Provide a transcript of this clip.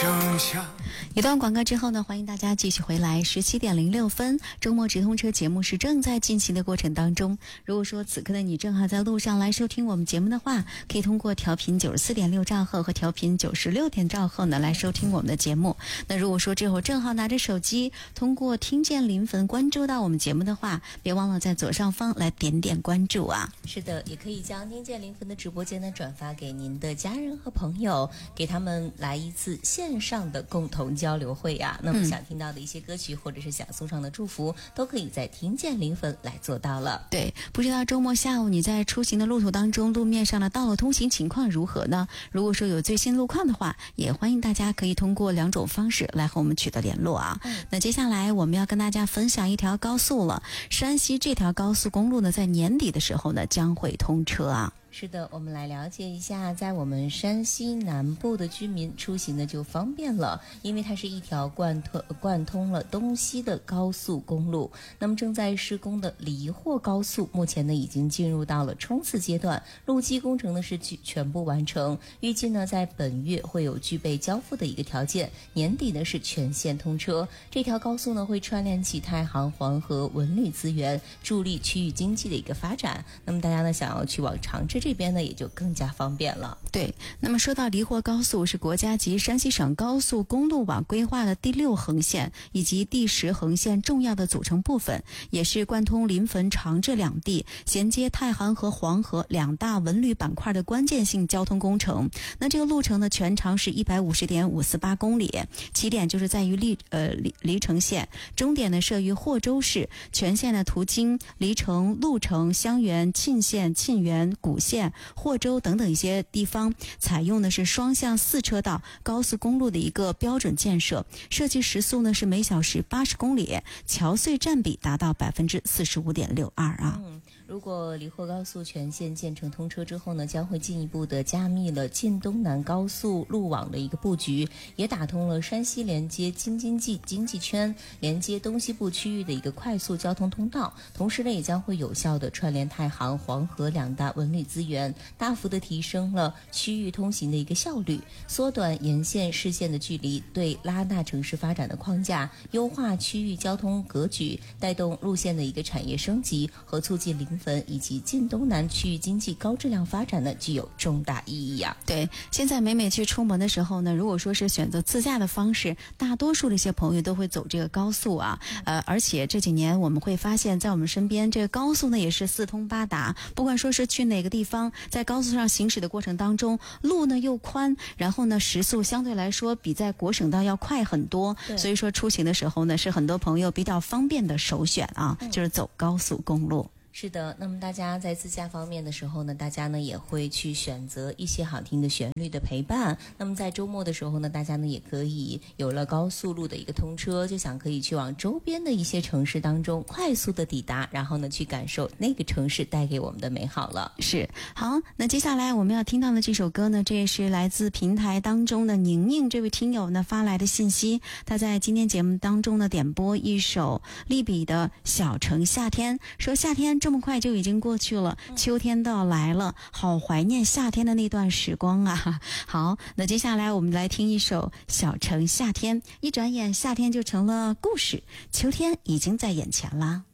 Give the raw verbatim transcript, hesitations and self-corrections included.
剩下。 一段广告之后呢，欢迎大家继续回来。十七点零六分，周末直通车节目是正在进行的过程当中。如果说此刻的你正好在路上来收听我们节目的话，可以通过调频九十四点六兆赫和调频九十六点兆赫呢来收听我们的节目。那如果说这会儿正好拿着手机，通过听见临汾关注到我们节目的话，别忘了在左上方来点点关注啊。 是的，也可以将听见临汾的直播间呢转发给您的家人和朋友，给他们来一次线上的共同交流会啊。那么想听到的一些歌曲、嗯、或者是想送上的祝福，都可以在听见临汾来做到了。 对，不知道周末下午你在出行的路途当中，路面上的道路通行情况如何呢？如果说有最新路况的话，也欢迎大家可以通过两种方式来和我们取得联络啊。嗯、那接下来我们要跟大家分享一条高速了，山西这条高速公路呢，在年底的时候呢将会通车啊。 是的，我们来了解一下，在我们山西南部的居民出行呢就方便了，因为它是一条贯通贯通了东西的高速公路。那么正在施工的离霍高速目前呢已经进入到了冲刺阶段，路基工程呢是全部完成，预计呢在本月会有具备交付的一个条件，年底呢是全线通车。这条高速呢会串联起太行、黄河、文旅资源，助力区域经济的一个发展。那么大家呢想要去往长治这边呢也就更加方便了。 对，那么说到离霍高速，是国家级山西省高速公路网规划的第六横线以及第十横线重要的组成部分，也是贯通临汾、长治两地，衔接太行和黄河两大文旅板块的关键性交通工程。那这个路程呢全长是 一百五十点五四八公里，起点就是在于历呃黎黎城县，终点呢设于霍州市，全线呢途经黎城、鹿城、襄垣、沁县、沁源、古县、霍州等等一些地方，采用的是双向四车道高速公路的一个标准建设，设计时速呢是每小时八十公里，桥隧占比达到百分之四十五点六二啊。 嗯，如果离霍高速全线建成通车之后呢，将会进一步的加密了晋东南高速路网的一个布局，也打通了山西连接京津冀经济圈、连接东西部区域的一个快速交通通道，同时呢也将会有效的串联太行、黄河两大文旅资源，大幅的提升了区域通行的一个效率，缩短沿线市县的距离，对拉大城市发展的框架，优化区域交通格局，带动路线的一个产业升级和促进临汾以及晋东南区域经济高质量发展呢，具有重大意义啊。 对，现在每每去出门的时候呢，如果说是选择自驾的方式，大多数的一些朋友都会走这个高速啊。呃，而且这几年我们会发现，在我们身边这个高速呢也是四通八达，不管说是去哪个地方，在高速上行驶的过程当中，路呢又宽，然后呢时速相对来说比在国省道要快很多，所以说出行的时候呢是很多朋友比较方便的首选啊，嗯、就是走高速公路。 是的，那么大家在自驾方面的时候呢，大家呢也会去选择一些好听的旋律的陪伴。那么在周末的时候呢，大家呢也可以有了高速路的一个通车，就想可以去往周边的一些城市当中快速的抵达，然后呢去感受那个城市带给我们的美好了。 是，好，那接下来我们要听到的这首歌呢，这也是来自平台当中的宁宁这位听友呢发来的信息，他在今天节目当中呢点播一首利比的小城夏天，说夏天这么快就已经过去了，秋天到来了，好怀念夏天的那段时光啊。好，那接下来我们来听一首小城夏天，一转眼夏天就成了故事，秋天已经在眼前啦。